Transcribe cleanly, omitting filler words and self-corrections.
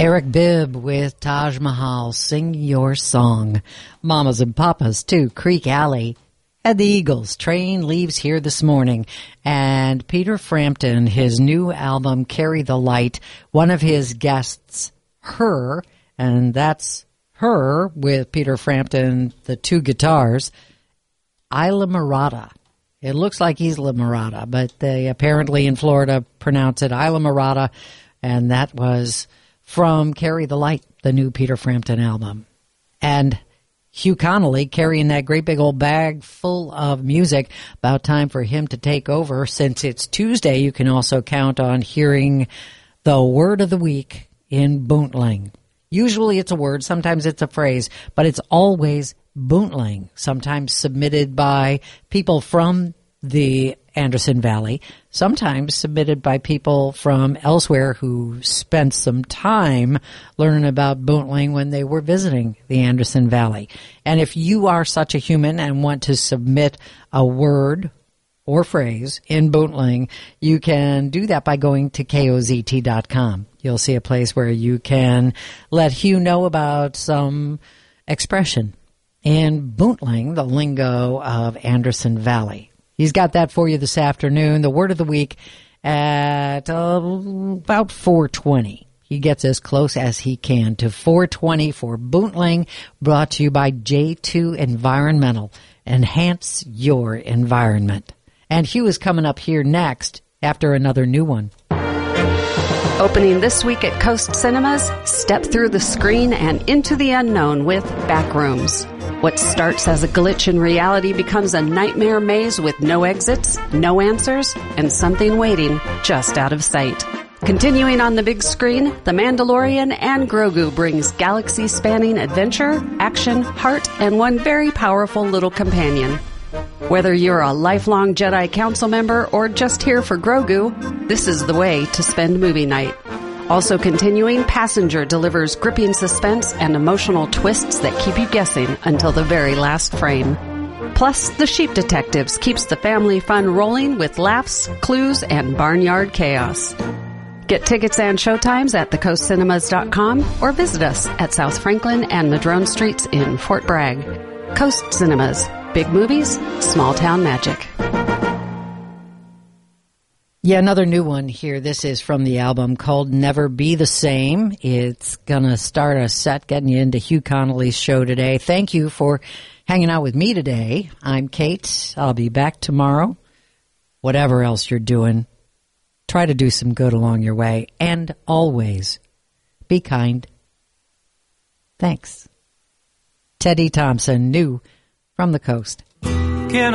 Eric Bibb with Taj Mahal, Sing Your Song. Mamas and Papas, too, Creek Alley. And the Eagles, Train leaves here this morning. And Peter Frampton, his new album, Carry the Light, one of his guests, Her, and that's Her with Peter Frampton, the two guitars, Isla Morada. It looks like Isla Morada, but they apparently in Florida pronounce it Isla Morada, and that was from Carry the Light, the new Peter Frampton album. And Hugh Connolly carrying that great big old bag full of music. About time for him to take over. Since it's Tuesday, you can also count on hearing the word of the week in Boontling. Usually it's a word, sometimes it's a phrase, but it's always Boontling, sometimes submitted by people from the Anderson Valley, sometimes submitted by people from elsewhere who spent some time learning about Boontling when they were visiting the Anderson Valley. And if you are such a human and want to submit a word or phrase in Boontling, you can do that by going to KOZT.com. You'll see a place where you can let Hugh know about some expression in Boontling, the lingo of Anderson Valley. He's got that for you this afternoon. The word of the week at about 4:20. He gets as close as he can to 4:20 for Boontling, brought to you by J2 Environmental. Enhance your environment. And Hugh is coming up here next after another new one. Opening this week at Coast Cinemas, step through the screen and into the unknown with Backrooms. What starts as a glitch in reality becomes a nightmare maze with no exits, no answers, and something waiting just out of sight. Continuing on the big screen, The Mandalorian and Grogu brings galaxy-spanning adventure, action, heart, and one very powerful little companion. Whether you're a lifelong Jedi Council member or just here for Grogu, this is the way to spend movie night. Also continuing, Passenger delivers gripping suspense and emotional twists that keep you guessing until the very last frame. Plus, The Sheep Detectives keeps the family fun rolling with laughs, clues, and barnyard chaos. Get tickets and showtimes at thecoastcinemas.com or visit us at South Franklin and Madrone Streets in Fort Bragg. Coast Cinemas. Big movies, small town magic. Yeah, another new one here. This is from the album called Never Be the Same. It's going to start a set getting you into Hugh Connolly's show today. Thank you for hanging out with me today. I'm Kate. I'll be back tomorrow. Whatever else you're doing, try to do some good along your way. And always be kind. Thanks. Teddy Thompson, new from the coast.